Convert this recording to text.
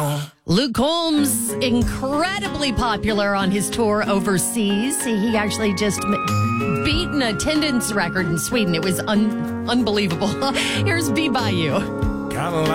Luke Combs, incredibly popular on his tour overseas. He actually just beat an attendance record in Sweden. It was unbelievable. Here's Be By You.